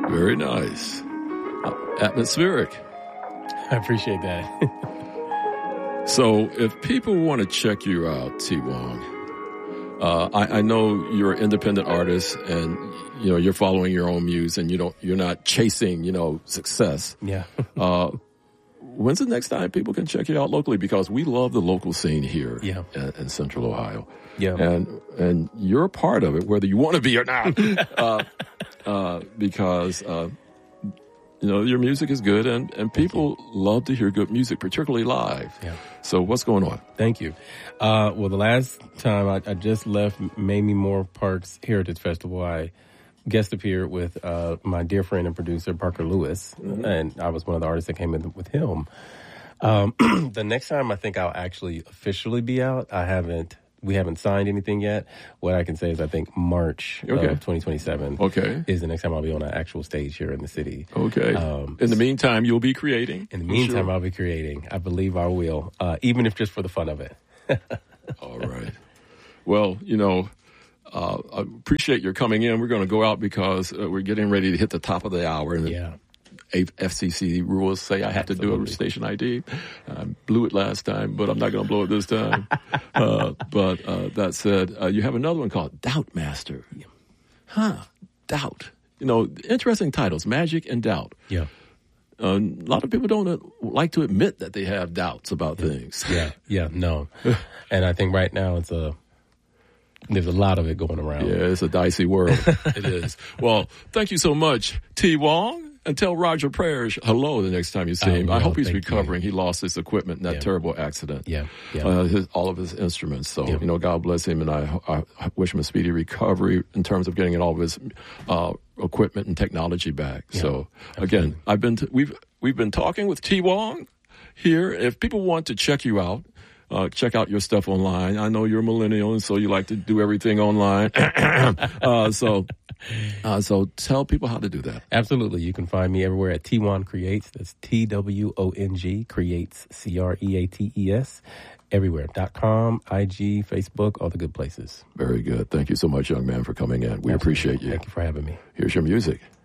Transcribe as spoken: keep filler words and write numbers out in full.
Very nice. Uh, atmospheric. I appreciate that. So if people want to check you out, T. Wong, uh, I, I know you're an independent artist and, you know, you're following your own muse and you don't, you're not chasing, you know, success. Yeah. uh, when's the next time people can check you out locally? Because we love the local scene here yeah. in, in Central Ohio. Yeah. And, and you're a part of it, whether you want to be or not, uh, uh, because, uh, you know, your music is good, and, and people love to hear good music, particularly live. Yeah. So what's going on? Thank you. Uh, well, the last time I, I just left Mamie Moore Park's Heritage Festival, I guest appeared with uh, my dear friend and producer, Parker Lewis, mm-hmm. and I was one of the artists that came in with him. Um, the next time I think I'll actually officially be out, I haven't... We haven't signed anything yet. What I can say is I think March okay. of twenty twenty-seven okay. is the next time I'll be on an actual stage here in the city. Okay. Um, in the meantime, you'll be creating? In the meantime, sure. I'll be creating. I believe I will, uh, even if just for the fun of it. All right. Well, you know, uh, I appreciate your coming in. We're going to go out because uh, we're getting ready to hit the top of the hour. And yeah. F C C rules say I have Absolutely. to do a station I D. I blew it last time, but I'm not going to blow it this time. uh, but uh, that said, uh, you have another one called Doubt Master. Huh, Doubt. You know, interesting titles, Magic and Doubt. Yeah. Uh, a lot of people don't uh, like to admit that they have doubts about yeah. things. Yeah, yeah, no. And I think right now it's a... There's a lot of it going around. Yeah, it's a dicey world. It is. Well, thank you so much, T. Wong. And tell Roger Parrish hello the next time you see him. I, I hope he's recovering. You. He lost his equipment in that yeah. terrible accident. Yeah, yeah. Uh, his, all of his instruments. So, yeah. you know, God bless him. And I, I wish him a speedy recovery in terms of getting all of his uh, equipment and technology back. Yeah, so, absolutely. Again, I've been to, we've we've been talking with T. Wong here. If people want to check you out, Uh, check out your stuff online. I know you're a millennial, and so you like to do everything online. uh, so, uh, so tell people how to do that. Absolutely. You can find me everywhere at T Wong Creates. That's T W O N G, Creates, C R E A T E S. Everywhere. Dot com, I G, Facebook, all the good places. Very good. Thank you so much, young man, for coming in. We Absolutely. appreciate you. Thank you for having me. Here's your music.